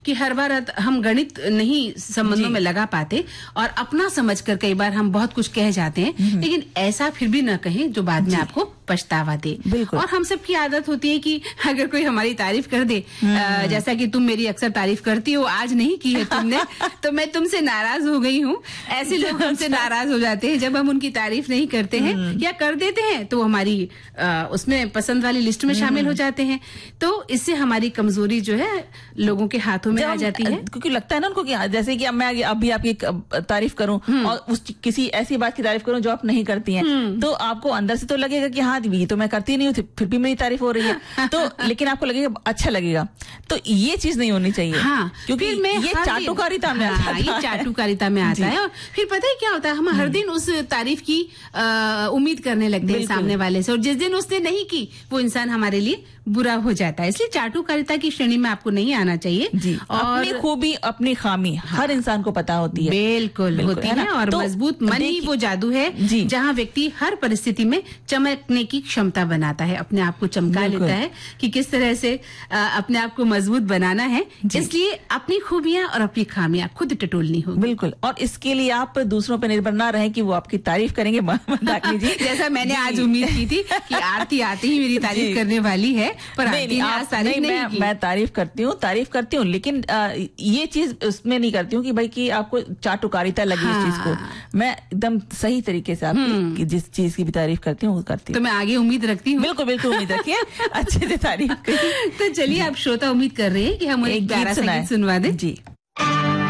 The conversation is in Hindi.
कि हर बार हम गणित नहीं संबंधों में लगा पाते और अपना समझकर कई बार हम बहुत कुछ कह जाते हैं, लेकिन ऐसा फिर भी न कहें जो बाद में आपको पछतावा दे। और हम सबकी आदत होती है कि अगर कोई हमारी तारीफ कर दे, जैसा कि तुम मेरी अक्सर तारीफ करती हो, आज नहीं की है तुमने तो मैं तुमसे नाराज हो गई हूँ। ऐसे लोग हमसे नाराज हो जाते हैं जब हम उनकी तारीफ नहीं करते हैं या कर देते हैं तो हमारी उसमें पसंद वाली लिस्ट में शामिल हो जाते हैं। तो इससे हमारी कमजोरी जो है लोगों के हाथों में आ जाती है, क्योंकि लगता है ना उनको कि जैसे कि अब मैं अभी आपकी तारीफ करूं और उस किसी ऐसी बात की तारीफ करूं जो आप नहीं करती हैं, तो आपको अंदर से तो लगेगा कि हाँ ये तो मैं करती नहीं हूँ, फिर भी मेरी तारीफ हो रही है तो लेकिन आपको लगेगा अच्छा लगेगा। तो ये चीज नहीं होनी चाहिए। हाँ, क्योंकि ये चाटुकारिता में आता है। ये चाटुकारिता में आता है। और फिर पता है क्या होता है, हम हर दिन उस तारीफ की उम्मीद करने लगते हैं सामने वाले से, और जिस दिन उसने नहीं की वो इंसान हमारे लिए बुरा हो जाता है। इसलिए चाटुकारिता की श्रेणी में आपको नहीं आना चाहिए। और अपनी खूबी अपनी खामी हर इंसान को पता होती है। बिल्कुल होती है। और तो मजबूत मन ही वो जादू है जहाँ व्यक्ति हर परिस्थिति में चमकने की क्षमता बनाता है, अपने आप को चमका लेता है कि किस तरह से अपने आप को मजबूत बनाना है। इसलिए अपनी खूबियां और अपनी खामियां खुद टटोलनी होगी। बिल्कुल। और इसके लिए आप दूसरों पर निर्भर ना रहे कि वो आपकी तारीफ करेंगे। जैसा मैंने आज उम्मीद की थी कि आरती आते ही मेरी तारीफ करने वाली है, पर मैं तारीफ करती हूँ लेकिन ये चीज उसमें नहीं करती हूँ कि भाई कि आपको चाटुकारिता लगी इस चीज को। मैं एकदम सही तरीके से आपकी जिस चीज की भी तारीफ करती हूँ वो करती हूँ। तो मैं आगे उम्मीद रखती हूँ। बिल्कुल बिल्कुल उम्मीद रखिए अच्छे से तारीफ। तो चलिए आप श्रोता उम्मीद कर रहे हैं कि हम एक प्यारा सा गीत सुनवा दें। जी।